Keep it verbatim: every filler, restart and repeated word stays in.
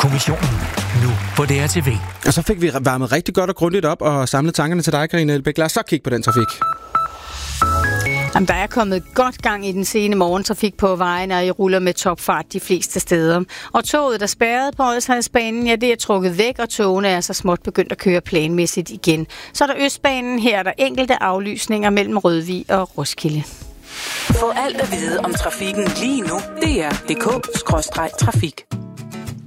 Kommissionen. Nu på D R T V. Og så fik vi varmet rigtig godt og grundigt op og samlet tankerne til dig, Karina Elbæk. Lad os så kigge på den trafik. Jamen, der er kommet godt gang i den sene morgentrafik på vejene, og I ruller med topfart de fleste steder. Og toget, der spærrede på Odsherredsbanen, ja, det er trukket væk, og togene er så småt begyndt at køre planmæssigt igen. Så er der Østbanen, her er der enkelte aflysninger mellem Rødvig og Roskilde. Få alt at vide om trafikken lige nu. D R punktum d k skråstreg trafik.